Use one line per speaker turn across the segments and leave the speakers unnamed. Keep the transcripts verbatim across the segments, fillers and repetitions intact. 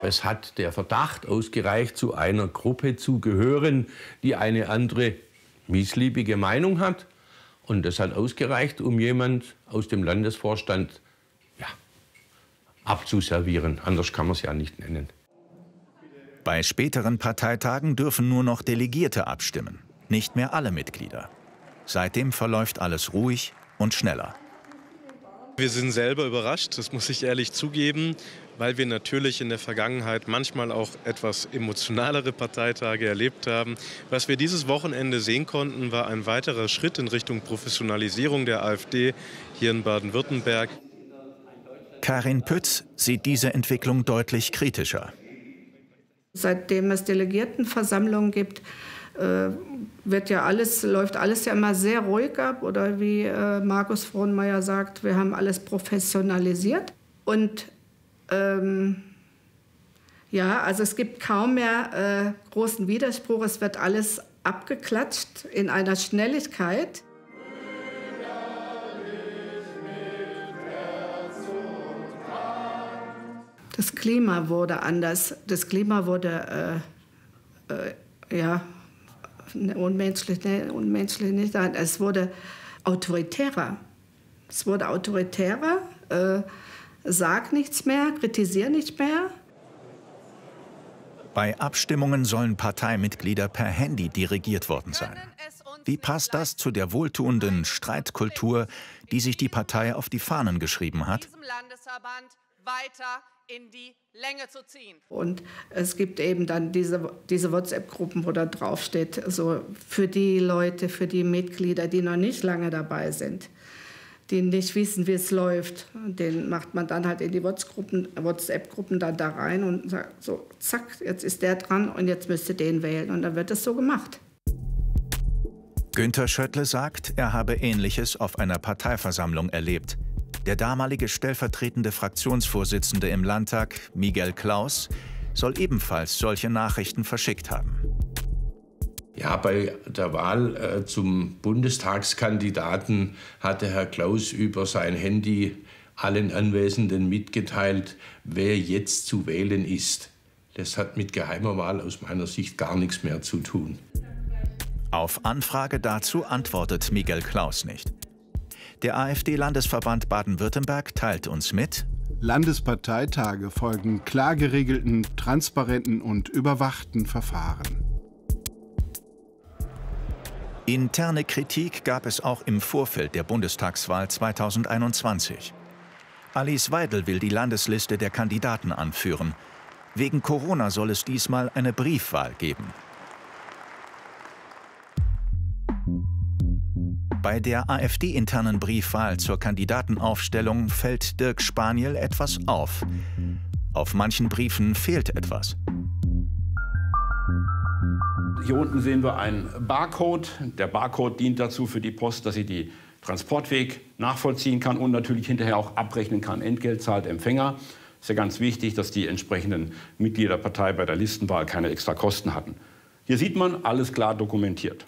Es hat der Verdacht ausgereicht, zu einer Gruppe zu gehören, die eine andere missliebige Meinung hat. Und das hat ausgereicht, um jemand aus dem Landesvorstand ja, abzuservieren. Anders kann man es ja nicht nennen.
Bei späteren Parteitagen dürfen nur noch Delegierte abstimmen, nicht mehr alle Mitglieder. Seitdem verläuft alles ruhig und schneller.
Wir sind selber überrascht, das muss ich ehrlich zugeben, weil wir natürlich in der Vergangenheit manchmal auch etwas emotionalere Parteitage erlebt haben. Was wir dieses Wochenende sehen konnten, war ein weiterer Schritt in Richtung Professionalisierung der AfD hier in Baden-Württemberg.
Karin Pütz sieht diese Entwicklung deutlich kritischer.
Seitdem es Delegiertenversammlungen gibt, äh, wird ja alles, läuft alles ja immer sehr ruhig ab. Oder wie äh, Markus Frohnmeier sagt, wir haben alles professionalisiert. Und ähm, ja, also es gibt kaum mehr äh, großen Widerspruch. Es wird alles abgeklatscht in einer Schnelligkeit. Das Klima wurde anders. Das Klima wurde äh, äh, ja, unmenschlich, ne, unmenschlich nicht. Es wurde autoritärer. Es wurde autoritärer. Äh, sag nichts mehr, kritisier nicht mehr.
Bei Abstimmungen sollen Parteimitglieder per Handy dirigiert worden sein. Wie passt das zu der wohltuenden Streitkultur, die sich die Partei auf die Fahnen geschrieben hat?
Weiter in die Länge zu ziehen. Und es gibt eben dann diese, diese WhatsApp-Gruppen, wo da drauf steht, so für die Leute, für die Mitglieder, die noch nicht lange dabei sind, die nicht wissen, wie es läuft. Den macht man dann halt in die WhatsApp-Gruppen dann da rein und sagt so, zack, jetzt ist der dran und jetzt müsst ihr den wählen. Und dann wird es so gemacht.
Günter Schöttle sagt, er habe Ähnliches auf einer Parteiversammlung erlebt. Der damalige stellvertretende Fraktionsvorsitzende im Landtag, Miguel Klaus, soll ebenfalls solche Nachrichten verschickt haben.
Ja, bei der Wahl äh, zum Bundestagskandidaten hatte Herr Klaus über sein Handy allen Anwesenden mitgeteilt, wer jetzt zu wählen ist. Das hat mit geheimer Wahl aus meiner Sicht gar nichts mehr zu tun.
Auf Anfrage dazu antwortet Miguel Klaus nicht. Der AfD-Landesverband Baden-Württemberg teilt uns mit:
Landesparteitage folgen klar geregelten, transparenten und überwachten Verfahren.
Interne Kritik gab es auch im Vorfeld der Bundestagswahl zweitausendeinundzwanzig. Alice Weidel will die Landesliste der Kandidaten anführen. Wegen Corona soll es diesmal eine Briefwahl geben. Bei der AfD-internen Briefwahl zur Kandidatenaufstellung fällt Dirk Spaniel etwas auf. Auf manchen Briefen fehlt etwas.
Hier unten sehen wir einen Barcode. Der Barcode dient dazu für die Post, dass sie den Transportweg nachvollziehen kann und natürlich hinterher auch abrechnen kann. Entgelt zahlt Empfänger. Ist ja ganz wichtig, dass die entsprechenden Mitglieder der Partei bei der Listenwahl keine extra Kosten hatten. Hier sieht man, alles klar dokumentiert.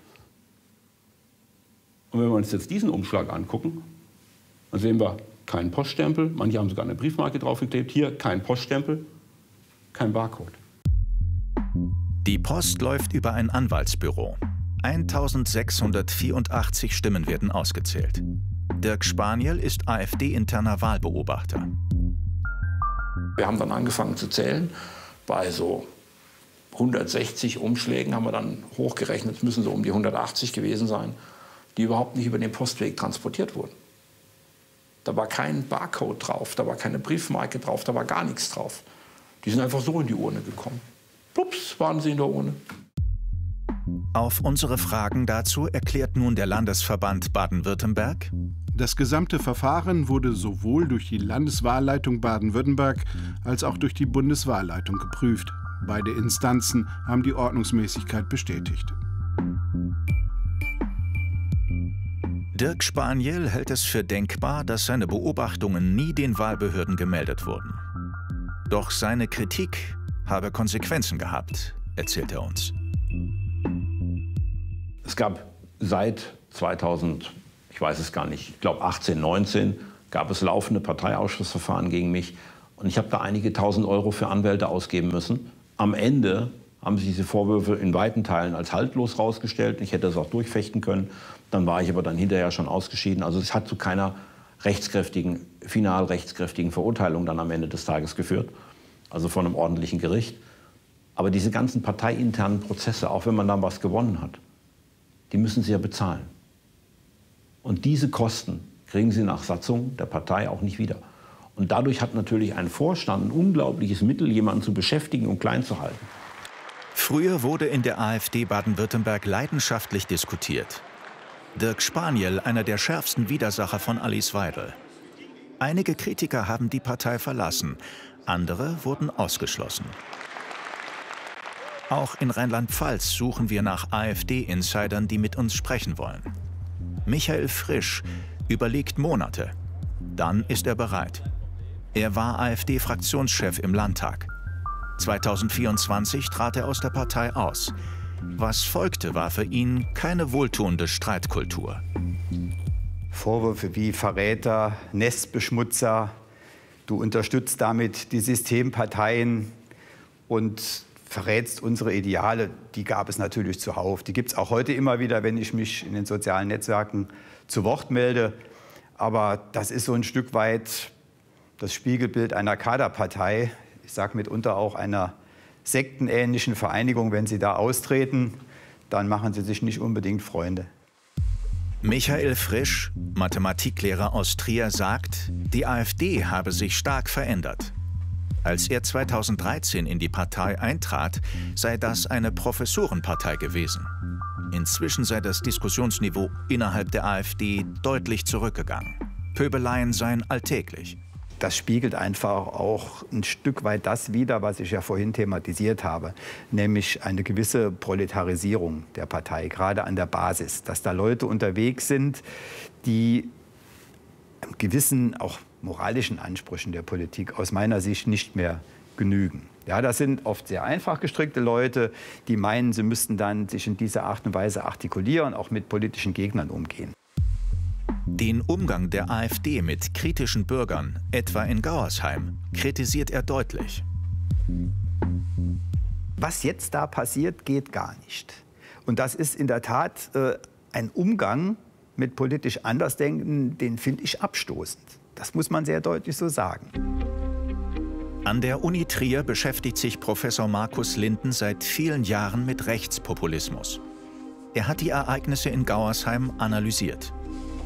Und wenn wir uns jetzt diesen Umschlag angucken, dann sehen wir keinen Poststempel. Manche haben sogar eine Briefmarke draufgeklebt. Hier kein Poststempel, kein Barcode.
Die Post läuft über ein Anwaltsbüro. eintausendsechshundertvierundachtzig Stimmen werden ausgezählt. Dirk Spaniel ist AfD-interner Wahlbeobachter.
Wir haben dann angefangen zu zählen. Bei so hundertsechzig Umschlägen haben wir dann hochgerechnet, es müssen so um die hundertachtzig gewesen sein, die überhaupt nicht über den Postweg transportiert wurden. Da war kein Barcode drauf, da war keine Briefmarke drauf, da war gar nichts drauf. Die sind einfach so in die Urne gekommen. Pups, waren sie in der Urne.
Auf unsere Fragen dazu erklärt nun der Landesverband Baden-Württemberg:
Das gesamte Verfahren wurde sowohl durch die Landeswahlleitung Baden-Württemberg als auch durch die Bundeswahlleitung geprüft. Beide Instanzen haben die Ordnungsmäßigkeit bestätigt.
Dirk Spaniel hält es für denkbar, dass seine Beobachtungen nie den Wahlbehörden gemeldet wurden. Doch seine Kritik habe Konsequenzen gehabt, erzählt er uns.
Es gab seit zweitausend, ich weiß es gar nicht, ich glaube achtzehn, neunzehn, gab es laufende Parteiausschussverfahren gegen mich.
Und ich habe da einige tausend Euro für Anwälte ausgeben müssen. Am Ende haben sich diese Vorwürfe in weiten Teilen als haltlos rausgestellt. Ich hätte das auch durchfechten können. Dann war ich aber dann hinterher schon ausgeschieden. Also es hat zu keiner rechtskräftigen, final rechtskräftigen Verurteilung dann am Ende des Tages geführt. Also von einem ordentlichen Gericht. Aber diese ganzen parteiinternen Prozesse, auch wenn man dann was gewonnen hat, die müssen Sie ja bezahlen. Und diese Kosten kriegen Sie nach Satzung der Partei auch nicht wieder. Und dadurch hat natürlich ein Vorstand ein unglaubliches Mittel, jemanden zu beschäftigen und klein zu halten.
Früher wurde in der AfD Baden-Württemberg leidenschaftlich diskutiert. Dirk Spaniel, einer der schärfsten Widersacher von Alice Weidel. Einige Kritiker haben die Partei verlassen, andere wurden ausgeschlossen. Auch in Rheinland-Pfalz suchen wir nach AfD-Insidern, die mit uns sprechen wollen. Michael Frisch überlegt Monate. Dann ist er bereit. Er war AfD-Fraktionschef im Landtag. zweitausendvierundzwanzig trat er aus der Partei aus. Was folgte, war für ihn keine wohltuende Streitkultur.
Vorwürfe wie Verräter, Nestbeschmutzer, du unterstützt damit die Systemparteien und verrätst unsere Ideale, die gab es natürlich zuhauf. Die gibt es auch heute immer wieder, wenn ich mich in den sozialen Netzwerken zu Wort melde. Aber das ist so ein Stück weit das Spiegelbild einer Kaderpartei. Ich sage mitunter auch einer sektenähnlichen Vereinigung. Wenn Sie da austreten, dann machen Sie sich nicht unbedingt Freunde.
Michael Frisch, Mathematiklehrer aus Trier, sagt, die AfD habe sich stark verändert. Als er zweitausenddreizehn in die Partei eintrat, sei das eine Professorenpartei gewesen. Inzwischen sei das Diskussionsniveau innerhalb der AfD deutlich zurückgegangen. Pöbeleien seien alltäglich.
Das spiegelt einfach auch ein Stück weit das wider, was ich ja vorhin thematisiert habe, nämlich eine gewisse Proletarisierung der Partei, gerade an der Basis, dass da Leute unterwegs sind, die einem gewissen, auch moralischen Ansprüchen der Politik aus meiner Sicht nicht mehr genügen. Ja, das sind oft sehr einfach gestrickte Leute, die meinen, sie müssten dann sich in dieser Art und Weise artikulieren, auch mit politischen Gegnern umgehen.
Den Umgang der AfD mit kritischen Bürgern, etwa in Gauersheim, kritisiert er deutlich.
Was jetzt da passiert, geht gar nicht. Und das ist in der Tat äh, ein Umgang mit politisch Andersdenkenden, den finde ich abstoßend. Das muss man sehr deutlich so sagen.
An der Uni Trier beschäftigt sich Professor Markus Linden seit vielen Jahren mit Rechtspopulismus. Er hat die Ereignisse in Gauersheim analysiert.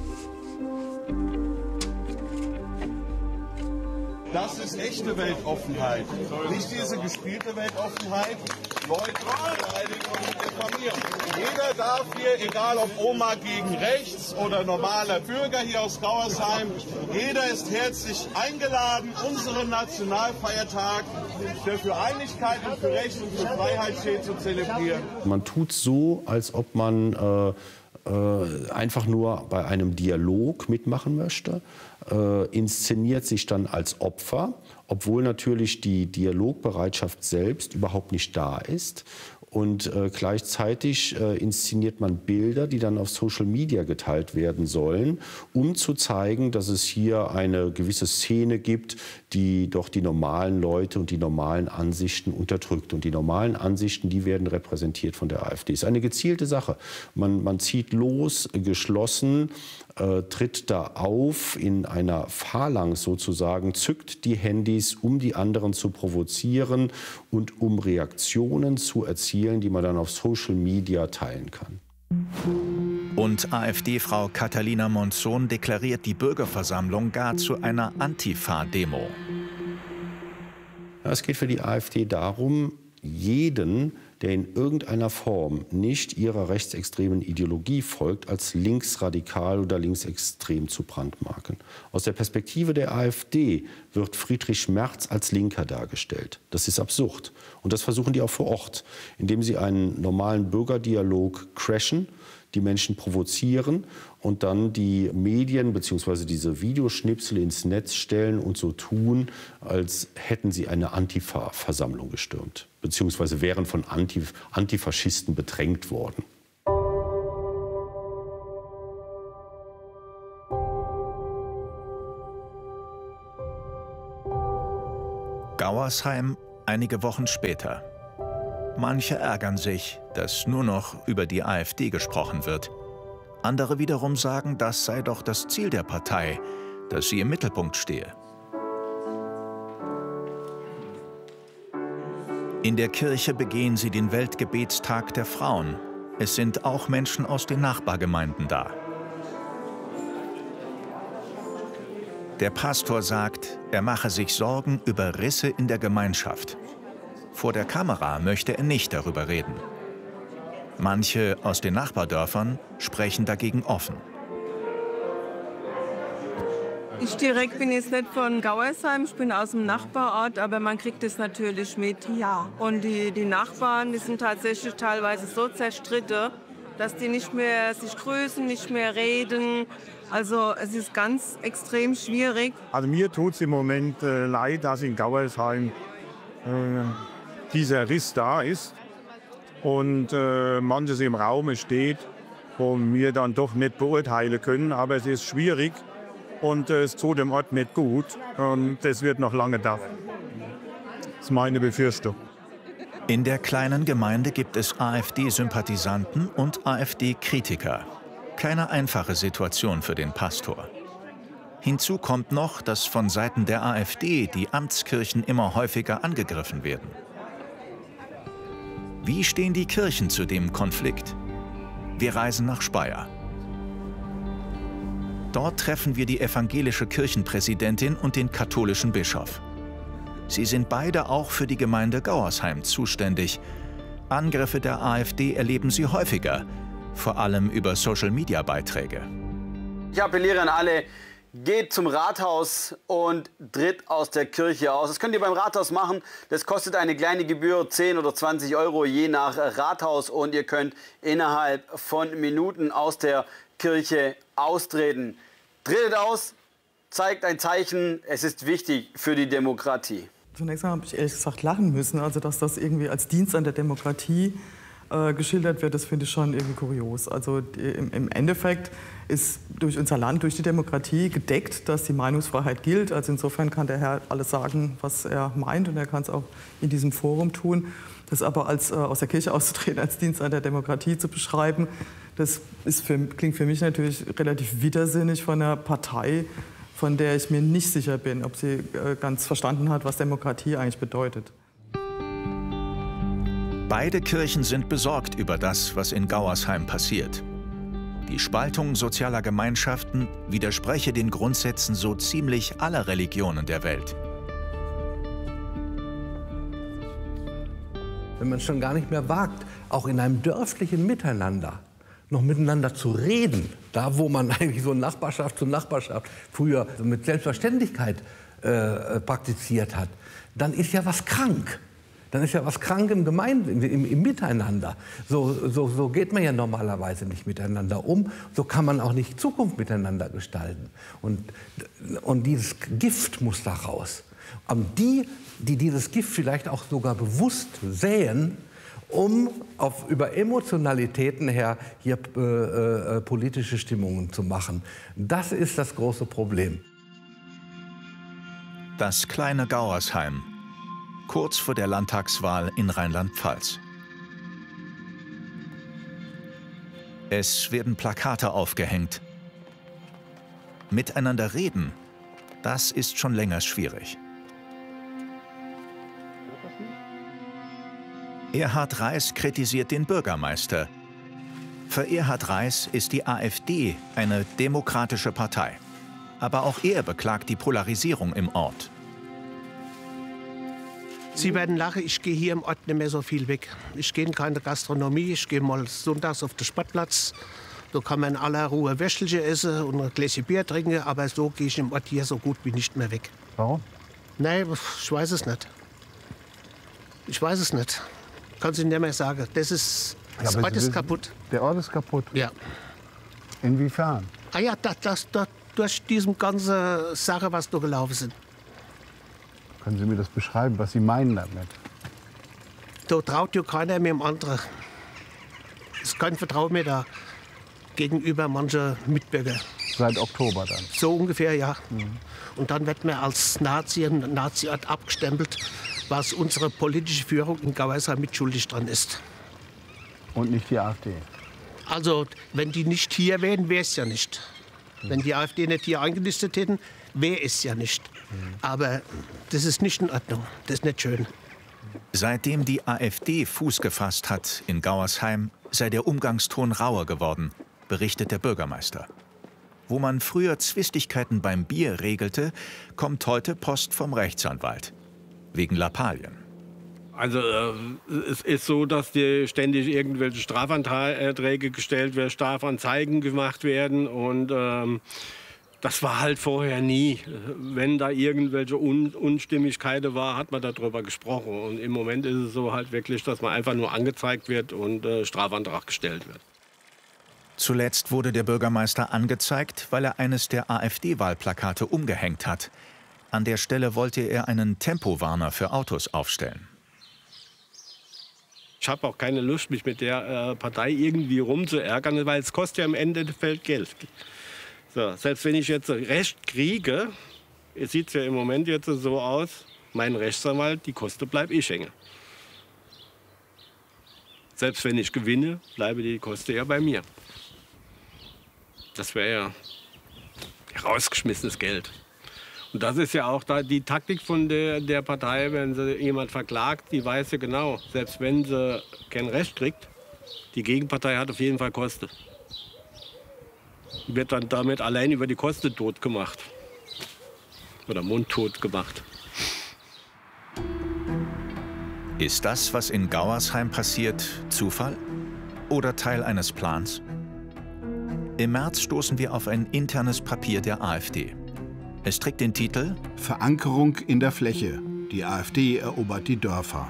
Das ist echte Weltoffenheit, nicht diese gespielte Weltoffenheit. Leute informieren. Jeder darf hier, egal ob Oma gegen rechts oder normaler Bürger hier aus Gauersheim, jeder ist herzlich eingeladen, unseren Nationalfeiertag, der für Einigkeit und für Recht und für Freiheit steht, zu zelebrieren.
Man tut so, als ob man äh, äh, einfach nur bei einem Dialog mitmachen möchte, äh, inszeniert sich dann als Opfer, obwohl natürlich die Dialogbereitschaft selbst überhaupt nicht da ist. Und äh, gleichzeitig äh, inszeniert man Bilder, die dann auf Social Media geteilt werden sollen, um zu zeigen, dass es hier eine gewisse Szene gibt, die doch die normalen Leute und die normalen Ansichten unterdrückt. Und die normalen Ansichten, die werden repräsentiert von der AfD. Das ist eine gezielte Sache. Man, man zieht los, geschlossen, äh, tritt da auf in einer Phalanx sozusagen, zückt die Handys, um die anderen zu provozieren und um Reaktionen zu erzielen, die man dann auf Social Media teilen kann.
Und AfD-Frau Catalina Monzon deklariert die Bürgerversammlung gar zu einer Antifa-Demo.
Ja, es geht für die AfD darum, jeden, der in irgendeiner Form nicht ihrer rechtsextremen Ideologie folgt, als linksradikal oder linksextrem zu brandmarken. Aus der Perspektive der AfD wird Friedrich Merz als Linker dargestellt. Das ist absurd. Und das versuchen die auch vor Ort, indem sie einen normalen Bürgerdialog crashen, die Menschen provozieren und dann die Medien bzw. diese Videoschnipsel ins Netz stellen und so tun, als hätten sie eine Antifa-Versammlung gestürmt, beziehungsweise wären von Antif- Antifaschisten bedrängt worden.
Gauersheim einige Wochen später. Manche ärgern sich, dass nur noch über die AfD gesprochen wird. Andere wiederum sagen, das sei doch das Ziel der Partei, dass sie im Mittelpunkt stehe. In der Kirche begehen sie den Weltgebetstag der Frauen. Es sind auch Menschen aus den Nachbargemeinden da. Der Pastor sagt, er mache sich Sorgen über Risse in der Gemeinschaft. Vor der Kamera möchte er nicht darüber reden. Manche aus den Nachbardörfern sprechen dagegen offen.
Ich direkt bin jetzt nicht von Gauersheim, ich bin aus dem Nachbarort, aber man kriegt es natürlich mit. Ja. Und die, die Nachbarn, die sind tatsächlich teilweise so zerstritten, dass die nicht mehr sich grüßen, nicht mehr reden. Also es ist ganz extrem schwierig.
Also mir tut es im Moment äh, leid, dass in Gauersheim äh, dieser Riss da ist und äh, manches im Raum steht, wo wir dann doch nicht beurteilen können. Aber es ist schwierig. Und es tut dem Ort nicht gut. Und das wird noch lange dauern. Das ist meine Befürchtung.
In der kleinen Gemeinde gibt es AfD-Sympathisanten und AfD-Kritiker. Keine einfache Situation für den Pastor. Hinzu kommt noch, dass von Seiten der AfD die Amtskirchen immer häufiger angegriffen werden. Wie stehen die Kirchen zu dem Konflikt? Wir reisen nach Speyer. Dort treffen wir die evangelische Kirchenpräsidentin und den katholischen Bischof. Sie sind beide auch für die Gemeinde Gauersheim zuständig. Angriffe der AfD erleben sie häufiger, vor allem über Social-Media-Beiträge.
Ich appelliere an alle, geht zum Rathaus und tritt aus der Kirche aus. Das könnt ihr beim Rathaus machen. Das kostet eine kleine Gebühr, zehn oder zwanzig Euro je nach Rathaus. Und ihr könnt innerhalb von Minuten aus der Kirche austreten. Tretet aus, zeigt ein Zeichen, es ist wichtig für die Demokratie.
Zunächst einmal habe ich ehrlich gesagt lachen müssen, also dass das irgendwie als Dienst an der Demokratie äh, geschildert wird, das finde ich schon irgendwie kurios. Also die, im, im Endeffekt ist durch unser Land, durch die Demokratie gedeckt, dass die Meinungsfreiheit gilt. Also insofern kann der Herr alles sagen, was er meint, und er kann es auch in diesem Forum tun. Das aber als, äh, aus der Kirche auszutreten, als Dienst an der Demokratie zu beschreiben, das ist für, klingt für mich natürlich relativ widersinnig von einer Partei, von der ich mir nicht sicher bin, ob sie äh, ganz verstanden hat, was Demokratie eigentlich bedeutet.
Beide Kirchen sind besorgt über das, was in Gauersheim passiert. Die Spaltung sozialer Gemeinschaften widerspreche den Grundsätzen so ziemlich aller Religionen der Welt.
Wenn man es schon gar nicht mehr wagt, auch in einem dörflichen Miteinander noch miteinander zu reden, da wo man eigentlich so Nachbarschaft zu Nachbarschaft früher mit Selbstverständlichkeit äh, praktiziert hat, dann ist ja was krank. Dann ist ja was krank im Gemeinde, im, im, im Miteinander. So, so, so geht man ja normalerweise nicht miteinander um. So kann man auch nicht Zukunft miteinander gestalten. Und, und dieses Gift muss da raus. Und die, die dieses Gift vielleicht auch sogar bewusst säen, um auf, über Emotionalitäten her hier äh, äh, politische Stimmungen zu machen. Das ist das große Problem.
Das kleine Gauersheim, kurz vor der Landtagswahl in Rheinland-Pfalz. Es werden Plakate aufgehängt. Miteinander reden, das ist schon länger schwierig. Erhard Reiß kritisiert den Bürgermeister. Für Erhard Reiß ist die AfD eine demokratische Partei. Aber auch er beklagt die Polarisierung im Ort.
Sie werden lachen, ich gehe hier im Ort nicht mehr so viel weg. Ich gehe in keine Gastronomie, ich gehe mal sonntags auf den Sportplatz. Da kann man in aller Ruhe Wäschelchen essen und ein Gläschen Bier trinken, aber so gehe ich im Ort hier so gut wie nicht mehr weg.
Warum?
Nein, ich weiß es nicht. Ich weiß es nicht. Kann ich nicht mehr sagen. Das ist, das
ja,
Ort ist kaputt.
Der Ort ist kaputt?
Ja.
Inwiefern?
Ah ja, das, das, das, durch diese ganze Sache, was da gelaufen sind.
Können Sie mir das beschreiben, was Sie meinen damit?
Da traut ja keiner mehr dem anderen. Es ist kein Vertrauen mehr da gegenüber mancher Mitbürger.
Seit Oktober dann?
So ungefähr, ja. Mhm. Und dann wird man als Nazi, ein Nazi-Ort abgestempelt. was unsere politische Führung in Gauersheim mit schuldig dran ist.
Und nicht die AfD?
Also, wenn die nicht hier wären, wäre es ja nicht. Wenn die AfD nicht hier eingelistet hätten, wäre es ja nicht. Aber das ist nicht in Ordnung. Das ist nicht schön.
Seitdem die AfD Fuß gefasst hat in Gauersheim, sei der Umgangston rauer geworden, berichtet der Bürgermeister. Wo man früher Zwistigkeiten beim Bier regelte, kommt heute Post vom Rechtsanwalt. Wegen Lappalien.
Also äh, es ist so, dass dir ständig irgendwelche Strafanträge gestellt werden, Strafanzeigen gemacht werden. Und ähm, das war halt vorher nie. Wenn da irgendwelche Un Unstimmigkeiten war, hat man darüber gesprochen. Und im Moment ist es so halt wirklich, dass man einfach nur angezeigt wird und äh, Strafantrag gestellt wird.
Zuletzt wurde der Bürgermeister angezeigt, weil er eines der AfD-Wahlplakate umgehängt hat. An der Stelle wollte er einen Tempowarner für Autos aufstellen.
Ich habe auch keine Lust, mich mit der äh, Partei irgendwie rumzuärgern, weil es kostet ja am Ende des Tages Geld. So, selbst wenn ich jetzt Recht kriege, es sieht ja im Moment jetzt so aus, mein Rechtsanwalt, die Kosten bleibe ich hängen. Selbst wenn ich gewinne, bleibe die Kosten ja bei mir. Das wäre ja rausgeschmissenes Geld. Und das ist ja auch da die Taktik von der, der Partei, wenn sie jemand verklagt, die weiß ja genau, selbst wenn sie kein Recht kriegt, die Gegenpartei hat auf jeden Fall Kosten. Wird dann damit allein über die Kosten tot gemacht. Oder mundtot gemacht.
Ist das, was in Gauersheim passiert, Zufall oder Teil eines Plans? Im März stoßen wir auf ein internes Papier der AfD. Es trägt den Titel
Verankerung in der Fläche. Die AfD erobert die Dörfer.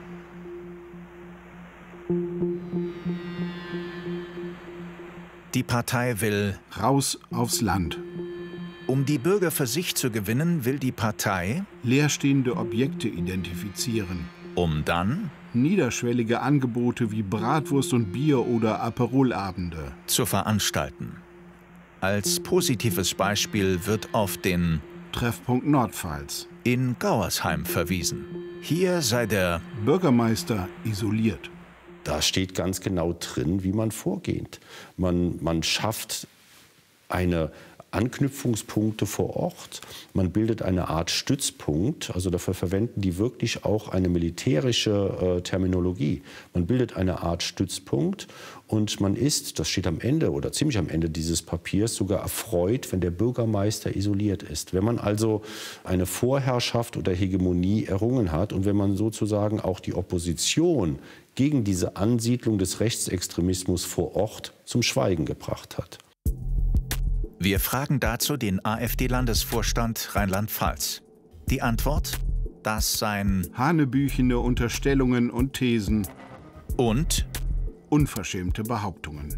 Die Partei will
raus aufs Land.
Um die Bürger für sich zu gewinnen, will die Partei
leerstehende Objekte identifizieren.
Um dann
niederschwellige Angebote wie Bratwurst und Bier oder Aperolabende
zu veranstalten. Als positives Beispiel wird auf den
Treffpunkt Nordpfalz
in Gauersheim verwiesen. Hier sei der
Bürgermeister isoliert.
Da steht ganz genau drin, wie man vorgeht. Man, man schafft eine Anknüpfungspunkte vor Ort. Man bildet eine Art Stützpunkt, also dafür verwenden die wirklich auch eine militärische äh, Terminologie. Man bildet eine Art Stützpunkt und man ist, das steht am Ende oder ziemlich am Ende dieses Papiers, sogar erfreut, wenn der Bürgermeister isoliert ist. Wenn man also eine Vorherrschaft oder Hegemonie errungen hat und wenn man sozusagen auch die Opposition gegen diese Ansiedlung des Rechtsextremismus vor Ort zum Schweigen gebracht hat.
Wir fragen dazu den AfD-Landesvorstand Rheinland-Pfalz. Die Antwort? Das seien
hanebüchene Unterstellungen und Thesen
und
unverschämte Behauptungen.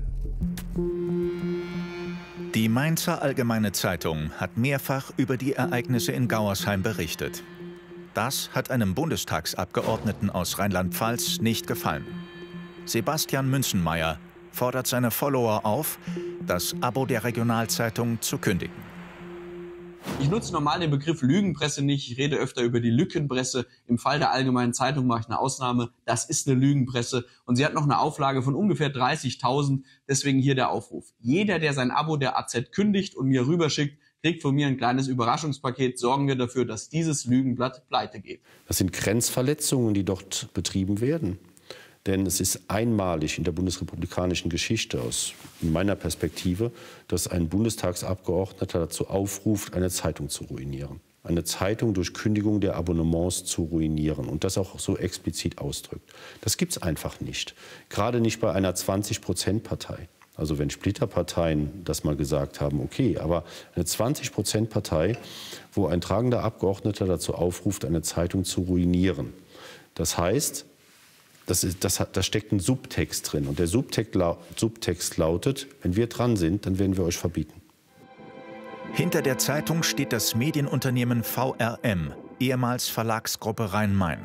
Die Mainzer Allgemeine Zeitung hat mehrfach über die Ereignisse in Gauersheim berichtet. Das hat einem Bundestagsabgeordneten aus Rheinland-Pfalz nicht gefallen. Sebastian Münzenmaier fordert seine Follower auf, das Abo der Regionalzeitung zu kündigen.
Ich nutze normal den Begriff Lügenpresse nicht. Ich rede öfter über die Lückenpresse. Im Fall der Allgemeinen Zeitung mache ich eine Ausnahme. Das ist eine Lügenpresse. Und sie hat noch eine Auflage von ungefähr dreißigtausend. Deswegen hier der Aufruf. Jeder, der sein Abo der A Z kündigt und mir rüberschickt, kriegt von mir ein kleines Überraschungspaket. Sorgen wir dafür, dass dieses Lügenblatt pleite geht.
Das sind Grenzverletzungen, die dort betrieben werden. Denn es ist einmalig in der bundesrepublikanischen Geschichte aus meiner Perspektive, dass ein Bundestagsabgeordneter dazu aufruft, eine Zeitung zu ruinieren. Eine Zeitung durch Kündigung der Abonnements zu ruinieren und das auch so explizit ausdrückt. Das gibt es einfach nicht. Gerade nicht bei einer zwanzig-Prozent-Partei. Also wenn Splitterparteien das mal gesagt haben, okay, aber eine zwanzig-Prozent-Partei, wo ein tragender Abgeordneter dazu aufruft, eine Zeitung zu ruinieren. Das heißt, Das ist, das hat, da steckt ein Subtext drin. Und der Subtext, Subtext lautet, wenn wir dran sind, dann werden wir euch verbieten.
Hinter der Zeitung steht das Medienunternehmen V R M, ehemals Verlagsgruppe Rhein-Main.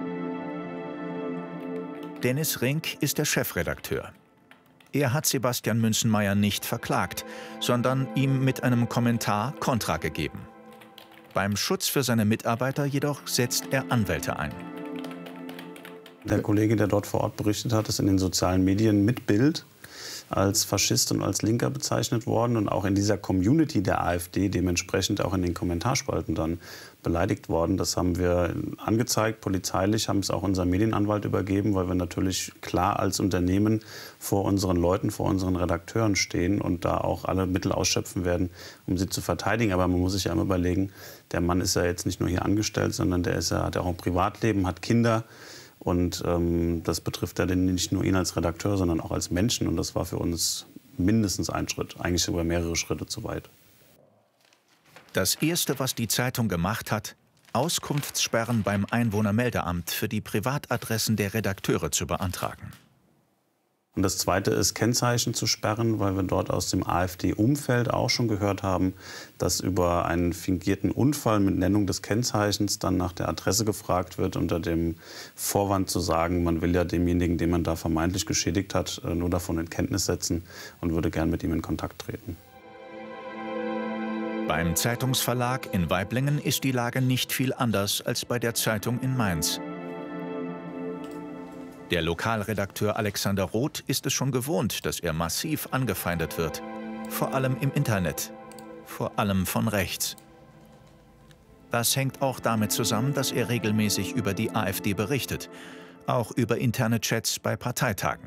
Dennis Rink ist der Chefredakteur. Er hat Sebastian Münzenmaier nicht verklagt, sondern ihm mit einem Kommentar Kontra gegeben. Beim Schutz für seine Mitarbeiter jedoch setzt er Anwälte ein.
Der Kollege, der dort vor Ort berichtet hat, ist in den sozialen Medien mit Bild als Faschist und als Linker bezeichnet worden und auch in dieser Community der AfD dementsprechend auch in den Kommentarspalten dann beleidigt worden. Das haben wir angezeigt, polizeilich, haben es auch unserem Medienanwalt übergeben, weil wir natürlich klar als Unternehmen vor unseren Leuten, vor unseren Redakteuren stehen und da auch alle Mittel ausschöpfen werden, um sie zu verteidigen. Aber man muss sich ja immer überlegen, der Mann ist ja jetzt nicht nur hier angestellt, sondern der ist ja, hat ja auch ein Privatleben, hat Kinder. Und ähm, das betrifft ja nicht nur ihn als Redakteur, sondern auch als Menschen. Und das war für uns mindestens ein Schritt, eigentlich sogar mehrere Schritte zu weit.
Das Erste, was die Zeitung gemacht hat, Auskunftssperren beim Einwohnermeldeamt für die Privatadressen der Redakteure zu beantragen.
Und das Zweite ist, Kennzeichen zu sperren, weil wir dort aus dem AfD-Umfeld auch schon gehört haben, dass über einen fingierten Unfall mit Nennung des Kennzeichens dann nach der Adresse gefragt wird, unter dem Vorwand zu sagen, man will ja demjenigen, den man da vermeintlich geschädigt hat, nur davon in Kenntnis setzen und würde gern mit ihm in Kontakt treten.
Beim Zeitungsverlag in Waiblingen ist die Lage nicht viel anders als bei der Zeitung in Mainz. Der Lokalredakteur Alexander Roth ist es schon gewohnt, dass er massiv angefeindet wird. Vor allem im Internet. Vor allem von rechts. Das hängt auch damit zusammen, dass er regelmäßig über die AfD berichtet. Auch über interne Chats bei Parteitagen.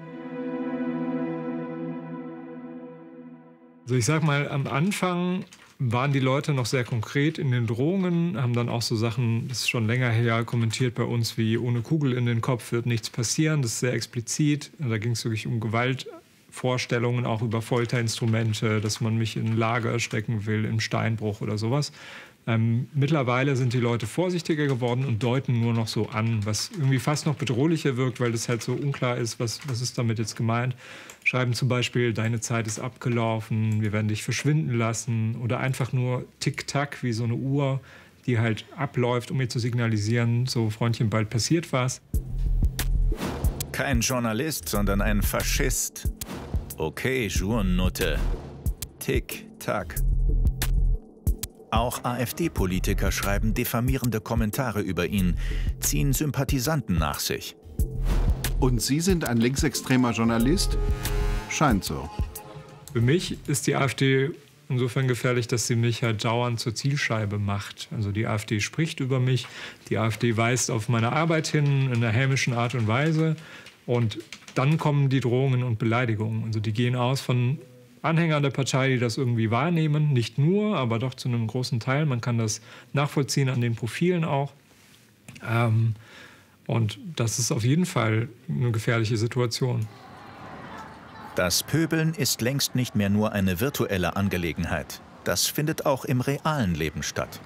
Also ich sag mal, am Anfang waren die Leute noch sehr konkret in den Drohungen, haben dann auch so Sachen, das ist schon länger her, kommentiert bei uns, wie ohne Kugel in den Kopf wird nichts passieren. Das ist sehr explizit. Da ging es wirklich um Gewaltvorstellungen, auch über Folterinstrumente, dass man mich in ein Lager stecken will, in Steinbruch oder sowas. Ähm, mittlerweile sind die Leute vorsichtiger geworden und deuten nur noch so an, was irgendwie fast noch bedrohlicher wirkt, weil das halt so unklar ist, was, was ist damit jetzt gemeint. Schreiben zum Beispiel, deine Zeit ist abgelaufen, wir werden dich verschwinden lassen. Oder einfach nur Tick-Tack, wie so eine Uhr, die halt abläuft, um mir zu signalisieren, so Freundchen, bald passiert was.
Kein Journalist, sondern ein Faschist. Okay, Journutte. Tick-Tack. Auch AfD-Politiker schreiben diffamierende Kommentare über ihn, ziehen Sympathisanten nach sich.
Und Sie sind ein linksextremer Journalist? Scheint so.
Für mich ist die AfD insofern gefährlich, dass sie mich halt dauernd zur Zielscheibe macht. Also die AfD spricht über mich, die AfD weist auf meine Arbeit hin in einer hämischen Art und Weise. Und dann kommen die Drohungen und Beleidigungen. Also die gehen aus von Anhängern der Partei, die das irgendwie wahrnehmen. Nicht nur, aber doch zu einem großen Teil. Man kann das nachvollziehen an den Profilen auch. Ähm, und das ist auf jeden Fall eine gefährliche Situation.
Das Pöbeln ist längst nicht mehr nur eine virtuelle Angelegenheit. Das findet auch im realen Leben statt.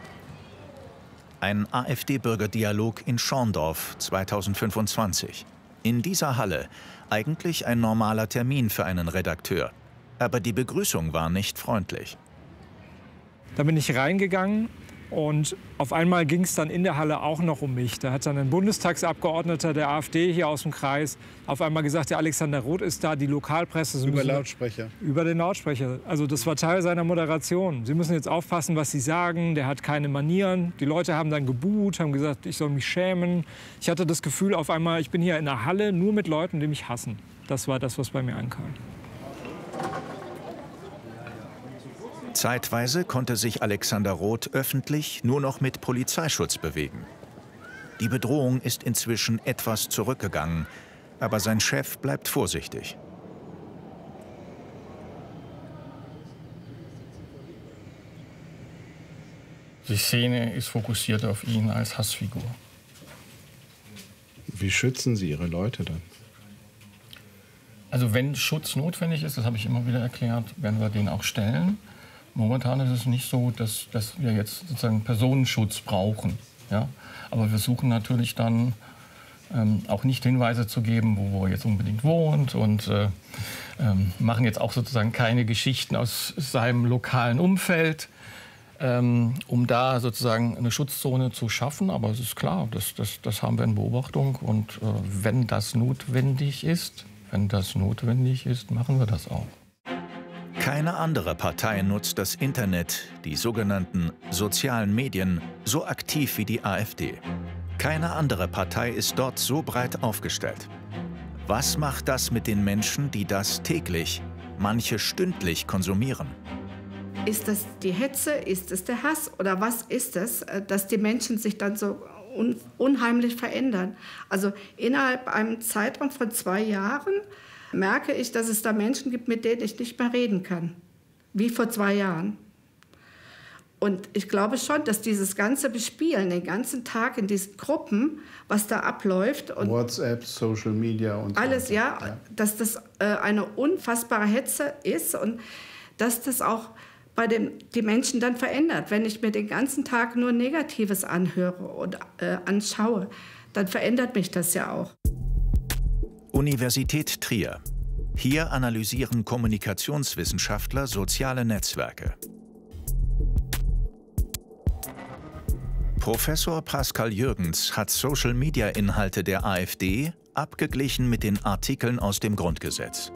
Ein AfD-Bürgerdialog in Schorndorf zweitausendfünfundzwanzig. In dieser Halle eigentlich ein normaler Termin für einen Redakteur. Aber die Begrüßung war nicht freundlich.
Da bin ich reingegangen und auf einmal ging es dann in der Halle auch noch um mich. Da hat dann ein Bundestagsabgeordneter der AfD hier aus dem Kreis auf einmal gesagt, der Alexander Roth ist da, die Lokalpresse. Sie
über
müssen,
Lautsprecher?
Über den Lautsprecher. Also das war Teil seiner Moderation. Sie müssen jetzt aufpassen, was Sie sagen. Der hat keine Manieren. Die Leute haben dann gebuht, haben gesagt, ich soll mich schämen. Ich hatte das Gefühl auf einmal, ich bin hier in der Halle nur mit Leuten, die mich hassen. Das war das, was bei mir ankam.
Zeitweise konnte sich Alexander Roth öffentlich nur noch mit Polizeischutz bewegen. Die Bedrohung ist inzwischen etwas zurückgegangen, aber sein Chef bleibt vorsichtig.
Die Szene ist fokussiert auf ihn als Hassfigur.
Wie schützen Sie Ihre Leute dann?
Also wenn Schutz notwendig ist, das habe ich immer wieder erklärt, werden wir den auch stellen. Momentan ist es nicht so, dass, dass wir jetzt sozusagen Personenschutz brauchen. Ja? Aber wir suchen natürlich dann ähm, auch nicht Hinweise zu geben, wo, wo er jetzt unbedingt wohnt und äh, ähm, machen jetzt auch sozusagen keine Geschichten aus seinem lokalen Umfeld, ähm, um da sozusagen eine Schutzzone zu schaffen. Aber es ist klar, das, das, das haben wir in Beobachtung und äh, wenn das notwendig ist, wenn das notwendig ist, machen wir das auch.
Keine andere Partei nutzt das Internet, die sogenannten sozialen Medien, so aktiv wie die AfD. Keine andere Partei ist dort so breit aufgestellt. Was macht das mit den Menschen, die das täglich, manche stündlich konsumieren?
Ist das die Hetze, ist es der Hass oder was ist es, dass die Menschen sich dann so un unheimlich verändern? Also innerhalb einem Zeitraum von zwei Jahren merke ich, dass es da Menschen gibt, mit denen ich nicht mehr reden kann, wie vor zwei Jahren. Und ich glaube schon, dass dieses ganze Bespielen, den ganzen Tag in diesen Gruppen, was da abläuft und
WhatsApp, Social Media und
alles,
so.
ja, ja, dass das äh, eine unfassbare Hetze ist und dass das auch bei den die Menschen dann verändert. Wenn ich mir den ganzen Tag nur Negatives anhöre und äh, anschaue, dann verändert mich das ja auch.
Universität Trier. Hier analysieren Kommunikationswissenschaftler soziale Netzwerke. Professor Pascal Jürgens hat Social-Media-Inhalte der AfD abgeglichen mit den Artikeln aus dem Grundgesetz.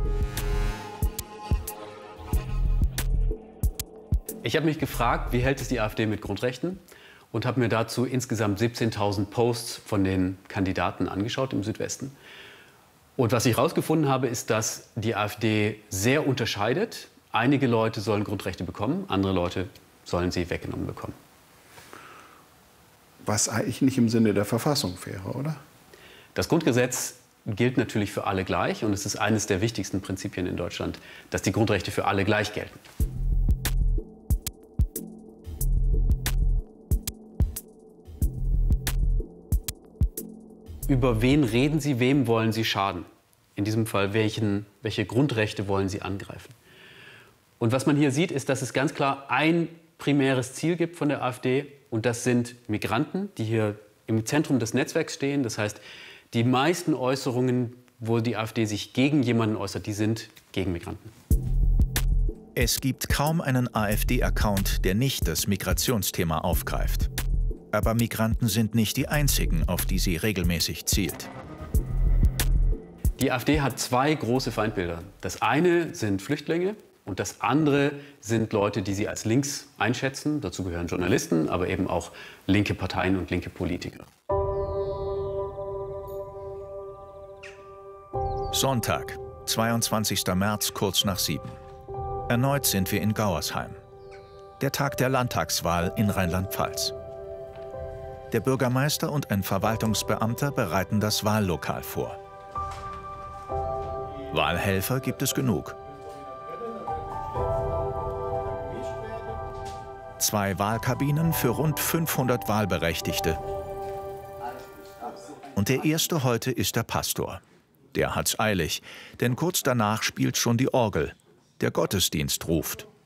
Ich habe mich gefragt, wie hält es die AfD mit Grundrechten? Und habe mir dazu insgesamt siebzehntausend Posts von den Kandidaten angeschaut im Südwesten. Und was ich herausgefunden habe, ist, dass die AfD sehr unterscheidet. Einige Leute sollen Grundrechte bekommen, andere Leute sollen sie weggenommen bekommen.
Was eigentlich nicht im Sinne der Verfassung wäre, oder?
Das Grundgesetz gilt natürlich für alle gleich. Und es ist eines der wichtigsten Prinzipien in Deutschland, dass die Grundrechte für alle gleich gelten. Über wen reden Sie, wem wollen Sie schaden? In diesem Fall, welchen, welche Grundrechte wollen Sie angreifen? Und was man hier sieht, ist, dass es ganz klar ein primäres Ziel gibt von der AfD. Und das sind Migranten, die hier im Zentrum des Netzwerks stehen. Das heißt, die meisten Äußerungen, wo die AfD sich gegen jemanden äußert, die sind gegen Migranten.
Es gibt kaum einen AfD-Account, der nicht das Migrationsthema aufgreift. Aber Migranten sind nicht die einzigen, auf die sie regelmäßig zielt.
Die AfD hat zwei große Feindbilder. Das eine sind Flüchtlinge und das andere sind Leute, die sie als links einschätzen. Dazu gehören Journalisten, aber eben auch linke Parteien und linke Politiker.
Sonntag, zweiundzwanzigster März, kurz nach sieben. Erneut sind wir in Gauersheim. Der Tag der Landtagswahl in Rheinland-Pfalz. Der Bürgermeister und ein Verwaltungsbeamter bereiten das Wahllokal vor. Wahlhelfer gibt es genug. Zwei Wahlkabinen für rund fünfhundert Wahlberechtigte. Und der erste heute ist der Pastor. Der hat's eilig, denn kurz danach spielt schon die Orgel. Der Gottesdienst ruft.